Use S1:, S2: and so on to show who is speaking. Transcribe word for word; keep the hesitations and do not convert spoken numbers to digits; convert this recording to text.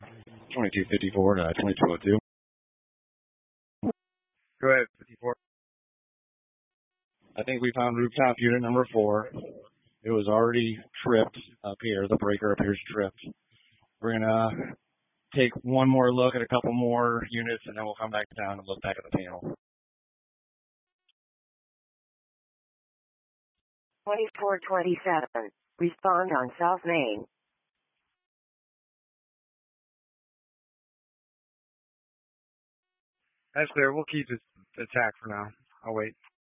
S1: twenty-two fifty-four to twenty-two oh two.
S2: Go ahead, fifty-four.
S1: I think we found rooftop unit number four. It was already tripped up here. The breaker appears tripped. We're going to take one more look at a couple more units, and then we'll come back down and look back at the panel.
S3: twenty-four twenty-seven. Respond on South Main.
S2: That's clear. We'll keep this attack for now. I'll wait.